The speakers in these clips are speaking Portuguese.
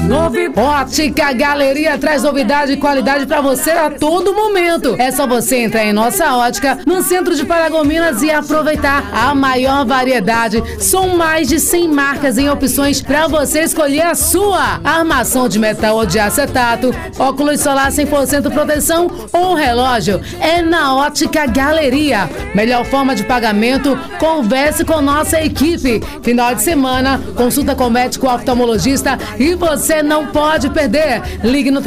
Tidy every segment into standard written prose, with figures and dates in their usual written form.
Ótica Galeria traz novidade e qualidade para você a todo momento. É só você entrar em nossa ótica no centro de Paragominas e aproveitar a maior variedade. São mais de 100 marcas em opções para você escolher a sua. Armação de metal ou de acetato, óculos solar 100% proteção ou relógio. É na Ótica Galeria. Melhor forma de pagamento, converse com nossa equipe. Final de semana, consulta com médico oftalmologista e você não pode perder. Ligue no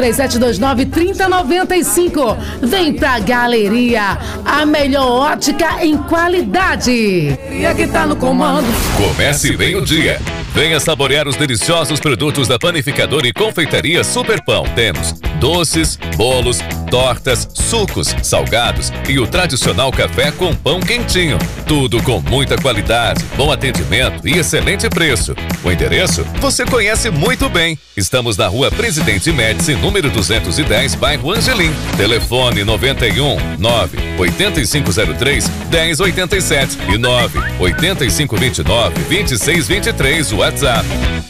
3729-3095. Vem pra Galeria, a melhor ótica em qualidade. E aqui tá no comando. Comece bem o dia. Venha saborear os deliciosos produtos da panificadora e confeitaria Super Pão. Temos doces, bolos, tortas, sucos, salgados e o tradicional café com pão quentinho. Tudo com muita qualidade, bom atendimento e excelente preço. O endereço você conhece muito bem. Estamos na Rua Presidente Médici, número 210, bairro Angelim. Telefone 91 9 8503 1087 e 9 8529 2623 WhatsApp.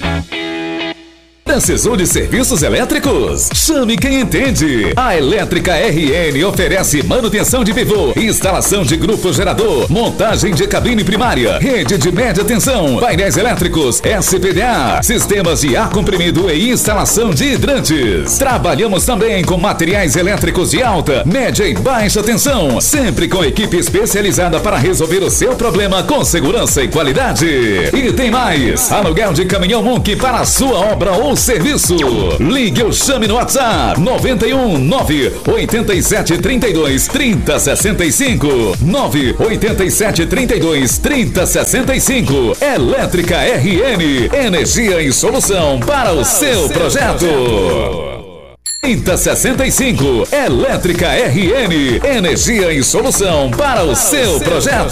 Precisou de serviços elétricos? Chame quem entende. A Elétrica RN oferece manutenção de pivô, instalação de grupo gerador, montagem de cabine primária, rede de média tensão, painéis elétricos, SPDA, sistemas de ar comprimido e instalação de hidrantes. Trabalhamos também com materiais elétricos de alta, média e baixa tensão, sempre com equipe especializada para resolver o seu problema com segurança e qualidade. E tem mais, aluguel de caminhão Munk para a sua obra ou serviço. Ligue ou chame no WhatsApp 91 9 87 32 30 65 9 87 32 30 65. Elétrica RN, energia e solução para o seu projeto. 3065. Elétrica RN, energia e solução para o seu projeto.